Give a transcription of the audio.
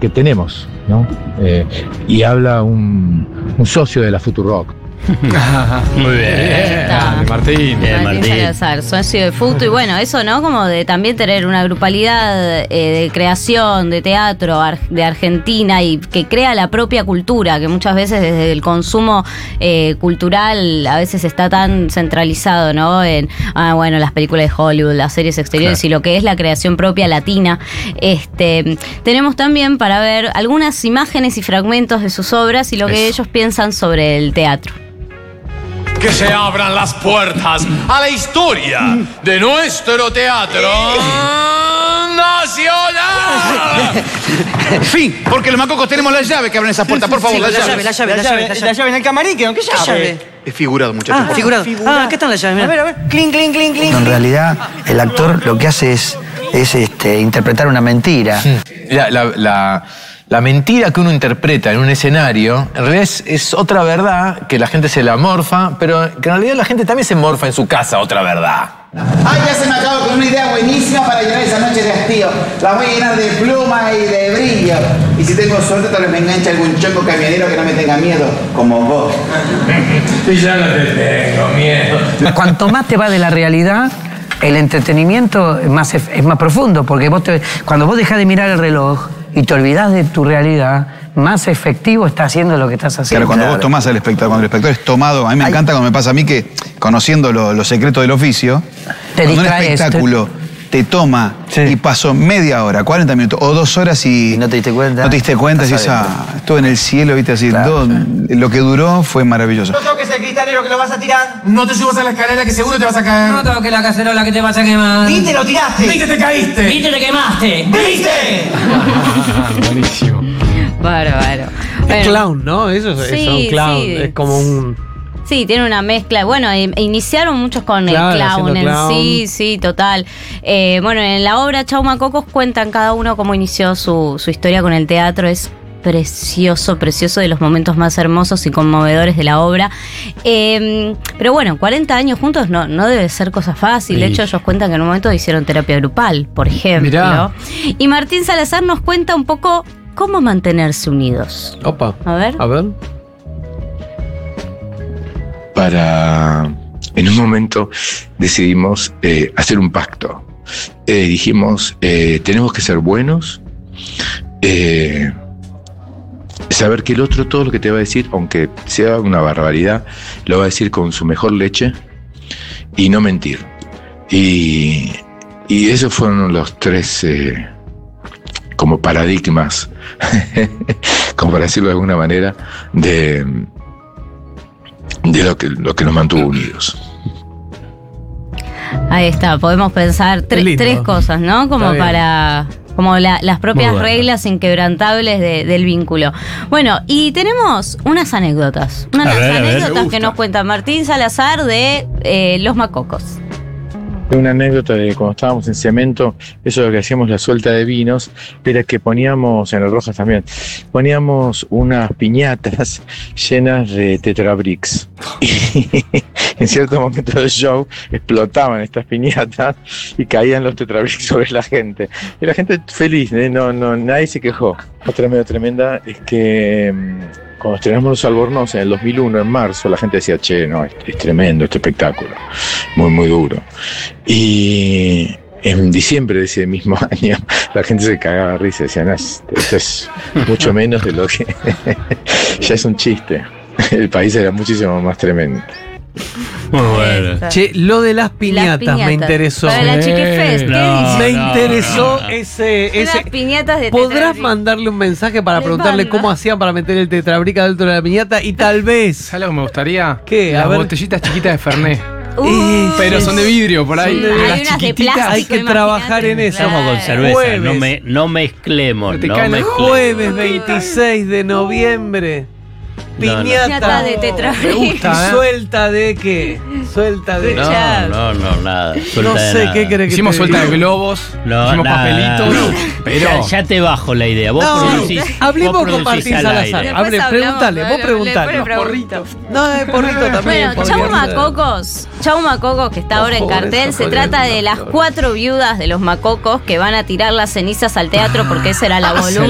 que tenemos, ¿no? Y habla un socio de la Futurock. Muy bien, Martín. Martín Salazar, socio de Futu. Y bueno, eso, ¿no? Como de también tener una grupalidad de creación, de teatro de Argentina y que crea la propia cultura, que muchas veces desde el consumo cultural a veces está tan centralizado, ¿no? En, bueno, las películas de Hollywood, las series exteriores, claro, y lo que es la creación propia latina. Tenemos también para ver algunas imágenes y fragmentos de sus obras y lo que ellos piensan sobre el teatro. Que se abran las puertas a la historia de nuestro teatro nacional. Fin, porque los macocos tenemos la llave que abren esas puertas, por favor, sí, la llave en el camarín, ¿qué llave? Es figurado, muchachos. Figurado. ¿Qué están las llaves? A ver. Clink, clink, clink, clink. En realidad, el actor lo que hace es interpretar una mentira. La mentira que uno interpreta en un escenario, en realidad es otra verdad que la gente se la morfa, pero que en realidad la gente también se morfa en su casa otra verdad. Ay, ya se me acabó con una idea buenísima para llenar esa noche de hastío. La voy a llenar de pluma y de brillo. Y si tengo suerte, tal vez me enganche algún chonco camionero que no me tenga miedo, como vos. Y ya no te tengo miedo. Cuanto más te va de la realidad, el entretenimiento es más profundo, porque cuando vos dejás de mirar el reloj y te olvidás de tu realidad, más efectivo está haciendo lo que estás haciendo. Claro, cuando vos tomás al espectador, cuando el espectador es tomado, a mí me encanta cuando me pasa a mí que, conociendo los secretos del oficio, cuando un espectáculo te toma y pasó media hora, 40 minutos o 2 horas y no te diste cuenta. No te diste cuenta, y estuve en el cielo, viste, así, claro. Lo que duró fue maravilloso. No toques el cristalero que lo vas a tirar. No te subas a la escalera que seguro te vas a caer. No toques la cacerola que te vas a quemar. ¿Viste, lo tiraste? ¿Viste, te caíste? ¿Viste, te quemaste? ¿Viste? Buenísimo. Bárbaro. Es clown, ¿no? Eso es un clown. Sí. Es como un... Sí, tiene una mezcla. Bueno, iniciaron muchos con el clown en sí, sí, total. Bueno, en la obra Chau Macocos cuentan cada uno cómo inició su historia con el teatro. Es precioso, de los momentos más hermosos y conmovedores de la obra. Pero bueno, 40 años juntos no debe ser cosa fácil. De hecho, ellos cuentan que en un momento hicieron terapia grupal, por ejemplo. Mirá. Y Martín Salazar nos cuenta un poco cómo mantenerse unidos. Opa. A ver. En un momento decidimos hacer un pacto. Dijimos, tenemos que ser buenos, saber que el otro todo lo que te va a decir, aunque sea una barbaridad, lo va a decir con su mejor leche y no mentir. Y esos fueron los 3 como paradigmas, como para decirlo de alguna manera, de lo que nos mantuvo unidos. Ahí está, podemos pensar 3 cosas, ¿no? Como las propias reglas inquebrantables del vínculo. Bueno, y tenemos unas anécdotas. Anécdotas que nos cuenta Martín Salazar de Los Macocos. Una anécdota de cuando estábamos en Cemento, eso de lo que hacíamos la suelta de vinos, era que poníamos, en el Rojas también, poníamos unas piñatas llenas de Tetrabricks. Y en cierto momento del show explotaban estas piñatas y caían los Tetrabricks sobre la gente. Y la gente feliz, nadie se quejó. Otra medio tremenda es que cuando estrenamos Los Albornoz en el 2001, en marzo, la gente decía, che, no, es tremendo este espectáculo, muy, muy duro. Y en diciembre de ese mismo año, la gente se cagaba de risa, decía, no, esto es mucho menos de lo que... ya es un chiste. El país era muchísimo más tremendo. Muy bueno. Che, lo de las piñatas me interesó. Para la Chiquifest, ¿qué dices? Me interesó ese. Las piñatas de ¿Podrás Tetrabric mandarle un mensaje para preguntarle cómo hacían para meter el Tetrabric dentro de la piñata? Y tal vez. ¿Sabes lo que me gustaría? ¿Qué? Las botellitas chiquitas de Fernet. Pero son de vidrio por ahí. Hay las unas de chiquititas. plástico, Hay que trabajar en eso. Estamos con cerveza. No mezclemos. Jueves 26 de noviembre. Piñata de Tetrabric. ¿Suelta de qué? Suelta de... No, nada. No sé qué querés que hicimos suelta de globos, hicimos papelitos. Pero ya te bajo la idea. Vos producís. Hablemos con Martín Salazar. Preguntale, vos preguntale. Porrito. No, porrito también. Bueno, Chau Macocos, que está ahora en cartel, se trata de las 4 viudas de los Macocos que van a tirar las cenizas al teatro porque esa era la voluntad.